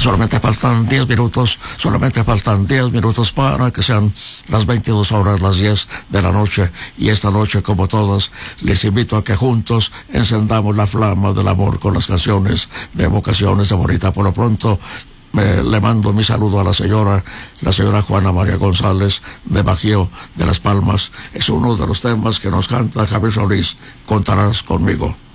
solamente faltan 10 minutos para que sean las 22 horas, las 10 de la noche. Y esta noche, como todas, les invito a que juntos encendamos la flama del amor con las canciones de evocaciones de Bonita. Por lo pronto, le mando mi saludo a la señora Juana María González de Bajío de Las Palmas. Es uno de los temas que nos canta Javier Solís, Contarás conmigo.